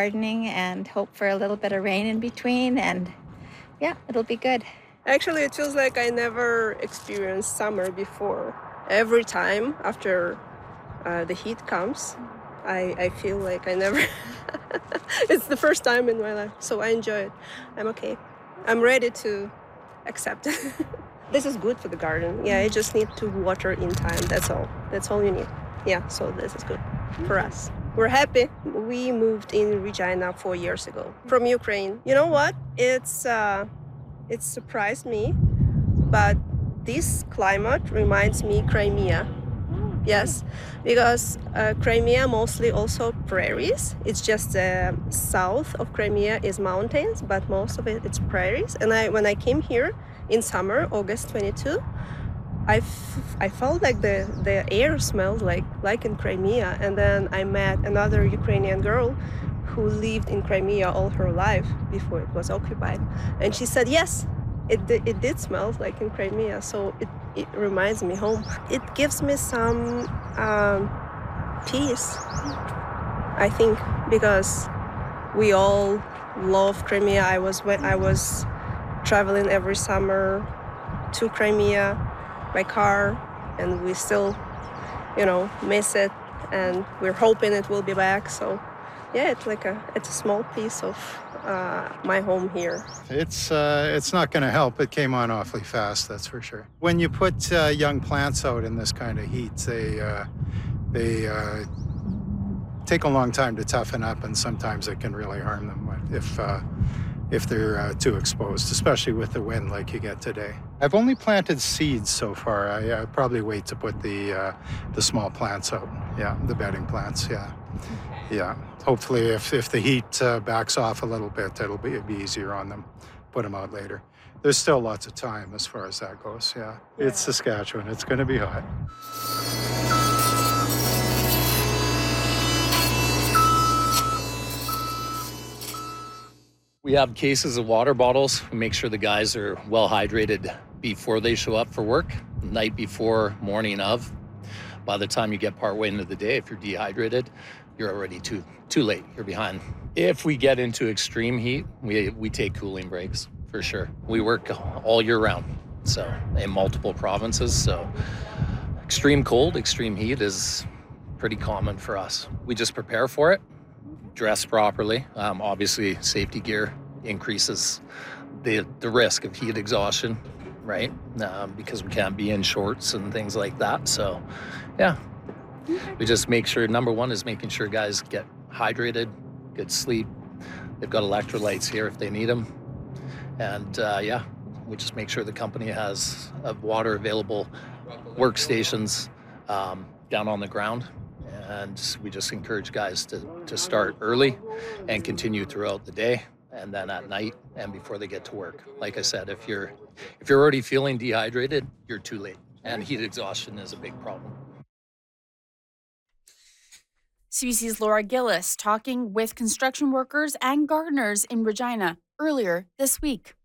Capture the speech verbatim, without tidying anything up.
gardening and hope for a little bit of rain in between. And yeah, it'll be good. Actually, it feels like I never experienced summer before. Every time after uh, the heat comes, I, I feel like I never. It's the first time in my life, so I enjoy it. I'm okay. I'm ready to accept it. This is good for the garden. Yeah, you just need to water in time. That's all. That's all you need. Yeah, so this is good for us. We're happy. We moved in Regina four years ago from Ukraine. You know what? It's uh, it surprised me, but this climate reminds me Crimea. Yes, because uh, Crimea mostly also prairies. It's just uh, south of Crimea is mountains, but most of it it's prairies. And I, when I came here in summer, August twenty-second, I, f- I felt like the, the air smelled like like in Crimea. And then I met another Ukrainian girl who lived in Crimea all her life before it was occupied, and she said yes. It, di- it did smell like in Crimea, so it, it reminds me home. It gives me some um, peace, I think, because we all love Crimea. I was when I was traveling every summer to Crimea by car, and we still, you know, miss it, and we're hoping it will be back. So, yeah, it's like a it's a small piece of uh, my home here. It's uh, it's not going to help. It came on awfully fast, that's for sure. When you put uh, young plants out in this kind of heat, they uh, they uh, take a long time to toughen up, and sometimes it can really harm them if uh, if they're uh, too exposed, especially with the wind like you get today. I've only planted seeds so far. I, I probably wait to put the uh, the small plants out. Yeah, the bedding plants. Yeah, yeah. Hopefully, if, if the heat uh, backs off a little bit, it'll be, it'll be easier on them. Put them out later. There's still lots of time as far as that goes. Yeah, Yeah. It's Saskatchewan. It's going to be hot. We have cases of water bottles. We make sure the guys are well hydrated before they show up for work, night before, morning of. By the time you get partway into the day, if you're dehydrated, you're already too too late. You're behind. If we get into extreme heat, we we take cooling breaks for sure. We work all year round, so in multiple provinces. So extreme cold, extreme heat is pretty common for us. We just prepare for it. Dress properly. Um, obviously, safety gear increases the the risk of heat exhaustion, right? Um, because we can't be in shorts and things like that. So, yeah, we just make sure. Number one is making sure guys get hydrated, good sleep. They've got electrolytes here if they need them, and uh, yeah, we just make sure the company has uh, water available, workstations um, down on the ground. And we just encourage guys to, to start early and continue throughout the day, and then at night and before they get to work. Like I said, if you're if you're already feeling dehydrated, you're too late. And heat exhaustion is a big problem. C B C's Laura Gillis talking with construction workers and gardeners in Regina earlier this week.